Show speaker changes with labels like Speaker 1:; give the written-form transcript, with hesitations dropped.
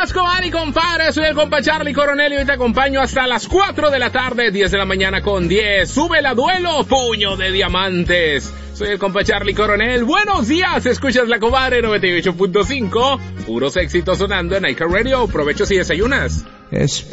Speaker 1: días, comadre y compadre. Soy el compa Charlie Coronel y hoy te acompaño hasta las 4 de la tarde, 10 de la mañana con 10. Sube la duelo, puño de diamantes. Soy el compa Charlie Coronel. Buenos días, escuchas la comadre 98.5. Puros éxitos sonando en iCar Radio. Provecho si desayunas.